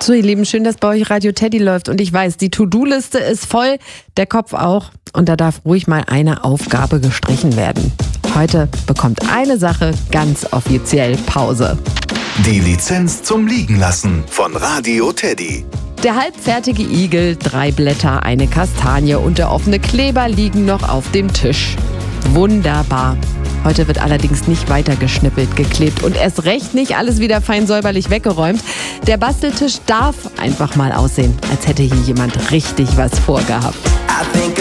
So, ihr Lieben, schön, dass bei euch Radio Teddy läuft. Und ich weiß, die To-Do-Liste ist voll, der Kopf auch. Und da darf ruhig mal eine Aufgabe gestrichen werden. Heute bekommt eine Sache ganz offiziell Pause. Die Lizenz zum Liegenlassen von Radio Teddy. Der halbfertige Igel, 3 Blätter, eine Kastanie und der offene Kleber liegen noch auf dem Tisch. Wunderbar. Heute wird allerdings nicht weiter geschnippelt, geklebt und erst recht nicht alles wieder fein säuberlich weggeräumt. Der Basteltisch darf einfach mal aussehen, als hätte hier jemand richtig was vorgehabt. I think